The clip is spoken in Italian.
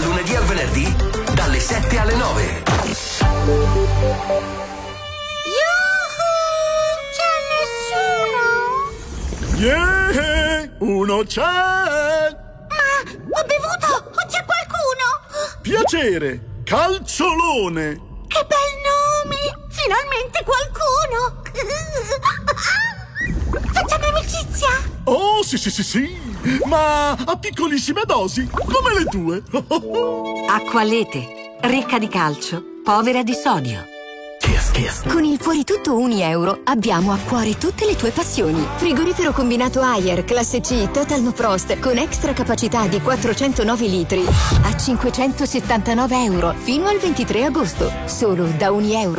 lunedì al venerdì, dalle 7 alle 9. C'è nessuno? Yeah, uno c'è! Ma ho bevuto! C'è qualcuno? Piacere, Calciolone! Che bel nome! Finalmente qualcuno! Facciamo amicizia! Oh, sì, ma a piccolissime dosi, come le tue. Acqualete, ricca di calcio, povera di sodio. Con il Fuori Tutto €1 abbiamo a cuore tutte le tue passioni. Frigorifero combinato Haier classe C Total No Frost con extra capacità di 409 litri a €579 fino al 23 agosto. Solo da €1.